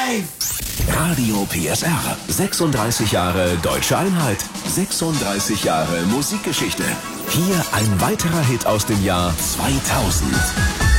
Radio PSR. 36 Jahre Deutsche Einheit. 36 Jahre Musikgeschichte. Hier ein weiterer Hit aus dem Jahr 2000.